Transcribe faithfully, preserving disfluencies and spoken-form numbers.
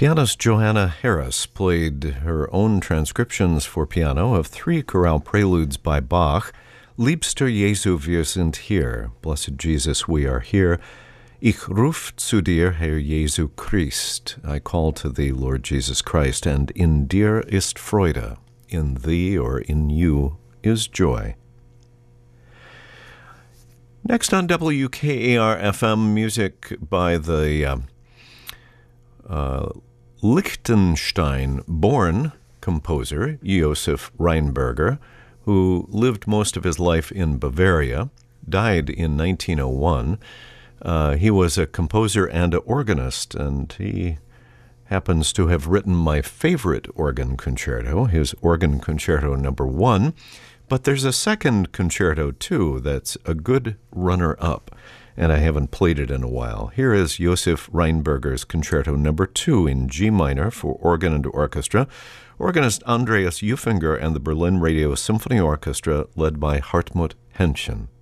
Pianist Johanna Harris played her own transcriptions for piano of three chorale preludes by Bach, Liebster Jesu, wir sind hier, Blessed Jesus, we are here, Ich ruf zu dir, Herr Jesu Christ, I call to thee, Lord Jesus Christ, and in dir ist Freude, in thee or in you is joy. Next on W K A R F M, music by the uh, uh, Liechtenstein-born composer Josef Rheinberger, who lived most of his life in Bavaria, died in nineteen oh one. Uh, he was a composer and an organist, and he happens to have written my favorite organ concerto, his Organ Concerto Number One. But there's a second concerto, too, that's a good runner-up, and I haven't played it in a while. Here is Josef Rheinberger's Concerto Number Two in G minor for organ and orchestra, organist Andreas Juffinger and the Berlin Radio Symphony Orchestra, led by Hartmut Henschen.